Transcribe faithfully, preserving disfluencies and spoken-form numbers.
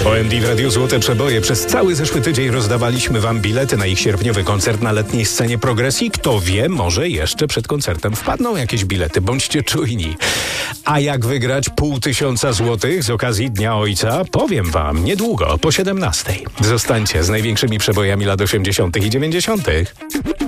O M D w Radiu Złote Przeboje. Przez cały zeszły tydzień rozdawaliśmy wam bilety na ich sierpniowy koncert na letniej scenie Progresji. Kto wie, może jeszcze przed koncertem wpadną jakieś bilety. Bądźcie czujni. A jak wygrać pół tysiąca złotych z okazji Dnia Ojca? Powiem wam niedługo, po siedemnastej. Zostańcie z największymi przebojami lat osiemdziesiątych i dziewięćdziesiątych.